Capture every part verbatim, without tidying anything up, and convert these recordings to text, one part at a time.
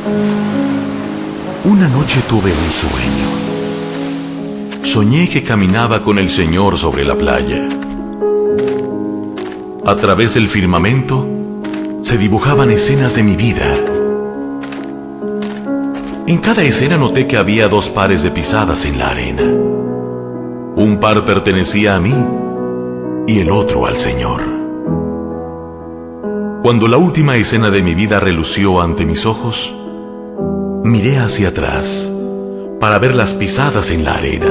Una noche tuve un sueño. Soñé que caminaba con el Señor sobre la playa. A través del firmamento se dibujaban escenas de mi vida. En cada escena noté que había dos pares de pisadas en la arena. Un par pertenecía a mí y el otro al Señor. Cuando la última escena de mi vida relució ante mis ojos, miré hacia atrás para ver las pisadas en la arena.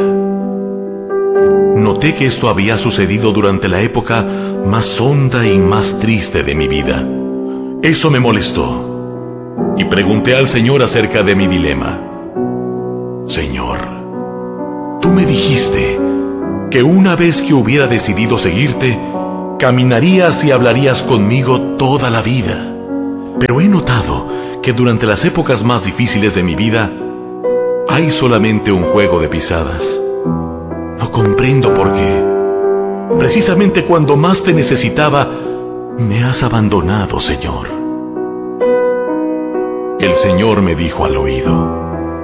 Noté que esto había sucedido durante la época más honda y más triste de mi vida. Eso me molestó y pregunté al Señor acerca de mi dilema. Señor, tú me dijiste que una vez que hubiera decidido seguirte, caminarías y hablarías conmigo toda la vida. Pero he notado que durante las épocas más difíciles de mi vida, hay solamente un juego de pisadas. No comprendo por qué. Precisamente cuando más te necesitaba, me has abandonado, Señor. El Señor me dijo al oído: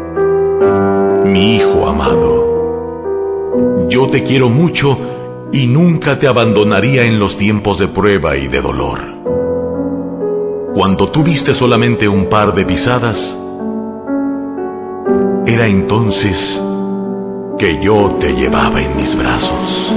mi hijo amado, yo te quiero mucho y nunca te abandonaría en los tiempos de prueba y de dolor. Cuando tuviste solamente un par de pisadas, era entonces que yo te llevaba en mis brazos.